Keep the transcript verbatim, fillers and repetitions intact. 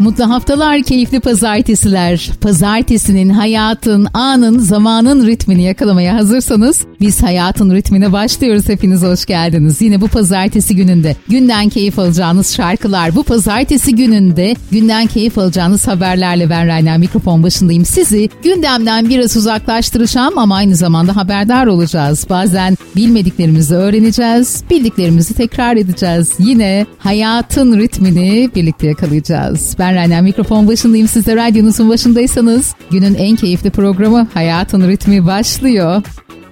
Mutlu haftalar, keyifli pazartesiler. Pazartesinin, hayatın, anın, zamanın ritmini yakalamaya hazırsanız biz hayatın ritmine başlıyoruz. Hepiniz hoş geldiniz. Yine bu pazartesi gününde günden keyif alacağınız şarkılar, bu pazartesi gününde günden keyif alacağınız haberlerle ben Rayna mikrofon başındayım. Sizi gündemden biraz uzaklaştıracağım ama aynı zamanda haberdar olacağız. Bazen bilmediklerimizi öğreneceğiz, bildiklerimizi tekrar edeceğiz. Yine hayatın ritmini birlikte yakalayacağız. Ben Rayna mikrofon başındayım. Siz de radyonuzun başındaysanız günün en keyifli programı Hayatın Ritmi başlıyor.